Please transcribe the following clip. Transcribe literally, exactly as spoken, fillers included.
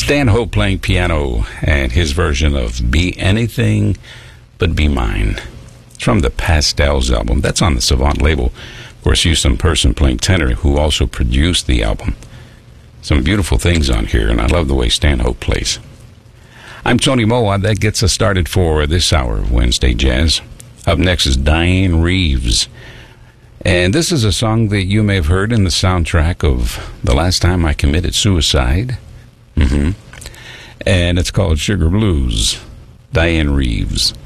Stanhope playing piano and his version of Be Anything But Be Mine. It's from the Pastels album. That's on the Savant label. Of course, Houston Person playing tenor, who also produced the album. Some beautiful things on here, and I love the way Stanhope plays. I'm Tony Moa. That gets us started for this hour of Wednesday Jazz. Up next is Diane Reeves. And this is a song that you may have heard in the soundtrack of The Last Time I Committed Suicide. Mm-hmm. And it's called Sugar Blues. Diane Reeves.